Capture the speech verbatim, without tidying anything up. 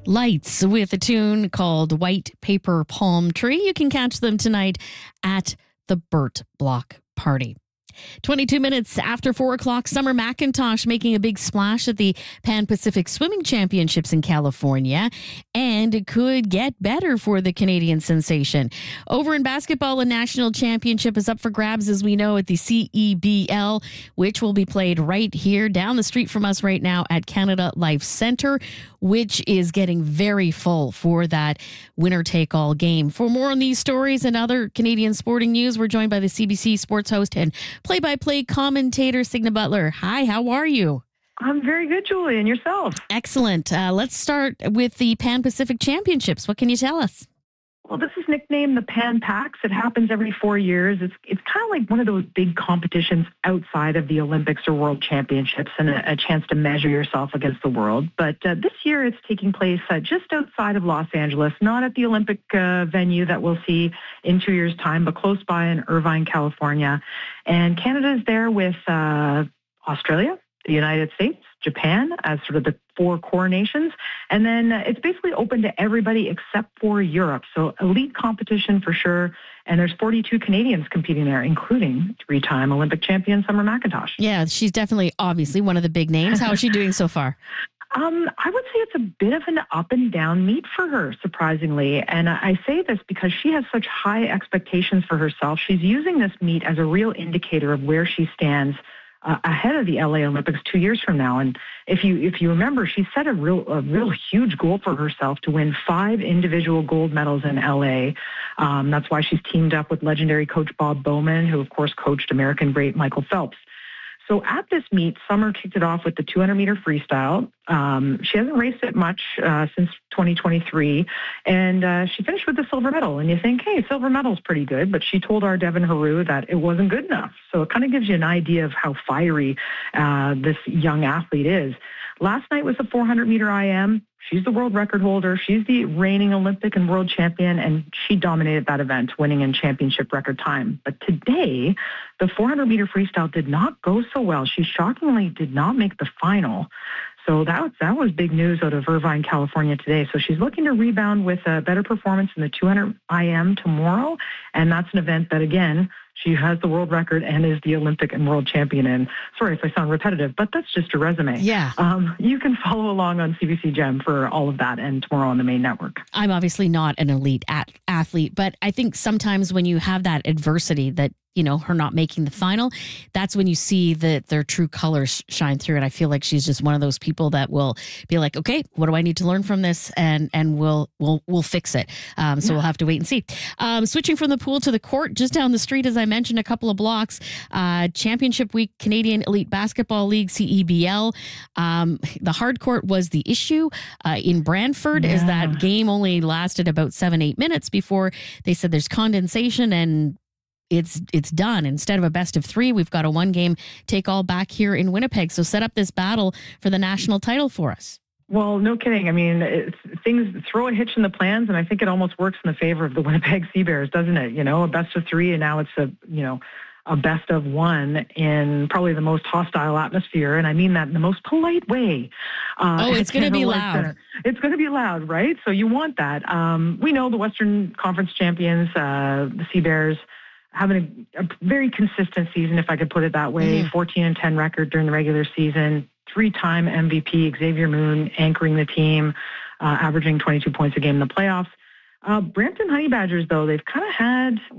Lights with a tune called White Paper Palm Tree. You can catch them tonight at the Burt Block Party. twenty-two minutes after four o'clock, Summer McIntosh making a big splash at the Pan Pacific Swimming Championships in California, and it could get better for the Canadian sensation. Over in basketball, a national championship is up for grabs, as we know, at the C E B L, which will be played right here down the street from us right now at Canada Life Centre, which is getting very full for that winner-take-all game. For more on these stories and other Canadian sporting news, we're joined by the C B C sports host and play-by-play commentator, Signa Butler. Hi, how are you? I'm very good, Julie, and yourself? Excellent. Uh, let's start with the Pan Pacific Championships. What can you tell us? Well, this is nicknamed the Pan Pacs. It happens every four years. It's it's kind of like one of those big competitions outside of the Olympics or World Championships, and a, a chance to measure yourself against the world. But uh, this year it's taking place uh, just outside of Los Angeles, not at the Olympic uh, venue that we'll see in two years' time, but close by in Irvine, California. And Canada is there with uh, Australia, the United States, Japan as sort of the four core nations. And then uh, it's basically open to everybody except for Europe. So elite competition for sure. And there's forty-two Canadians competing there, including three-time Olympic champion Summer McIntosh. Yeah, she's definitely, obviously, one of the big names. How is she doing so far? Um, I would say it's a bit of an up and down meet for her, surprisingly. And I say this because she has such high expectations for herself. She's using this meet as a real indicator of where she stands Uh, ahead of the L A Olympics two years from now. And if you if you remember, she set a real a real huge goal for herself to win five individual gold medals in L A. Um, that's why she's teamed up with legendary coach Bob Bowman, who of course coached American great Michael Phelps. So at this meet, Summer kicked it off with the two hundred meter freestyle. Um, she hasn't raced it much uh, since twenty twenty-three, and uh, she finished with the silver medal. And you think, hey, silver medal's pretty good, but she told our Devin Haru that it wasn't good enough. So it kind of gives you an idea of how fiery uh, this young athlete is. Last night was the four hundred meter I M. She's the world record holder. She's the reigning Olympic and world champion, and she dominated that event, winning in championship record time. But today, the four hundred meter freestyle did not go so well. She shockingly did not make the final. So that was, that was big news out of Irvine, California today. So she's looking to rebound with a better performance in the two hundred I M tomorrow. And that's an event that, again, she has the world record and is the Olympic and world champion in. Sorry if I sound repetitive, but that's just a resume. Yeah. Um, you can follow along on C B C Gem for all of that and tomorrow on the main network. I'm obviously not an elite at- athlete, but I think sometimes when you have that adversity that, you know, her not making the final, that's when you see that their true colors shine through. And I feel like she's just one of those people that will be like, okay, what do I need to learn from this? And and we'll we'll we'll fix it. Um, so yeah. We'll have to wait and see. Um, switching from the pool to the court, just down the street, as I mentioned, a couple of blocks, uh, Championship Week Canadian Elite Basketball League, C E B L. Um, the hard court was the issue uh, in Brantford, yeah. As that game only lasted about seven, eight minutes before they said there's condensation and It's it's done. Instead of a best of three, we've got a one-game take-all back here in Winnipeg. So set up this battle for the national title for us. Well, no kidding. I mean, it's, things throw a hitch in the plans, and I think it almost works in the favor of the Winnipeg Sea Bears, doesn't it? You know, a best of three, and now it's a, you know, a best of one in probably the most hostile atmosphere, and I mean that in the most polite way. Uh, oh, it's going to be loud. Center. It's going to be loud, right? So you want that. Um, we know the Western Conference champions, uh, the Sea Bears, having a, a very consistent season, if I could put it that way, mm-hmm. fourteen and ten record during the regular season, three-time M V P Xavier Moon anchoring the team, uh, averaging twenty-two points a game in the playoffs. Uh, Brampton Honey Badgers, though, they've kind of had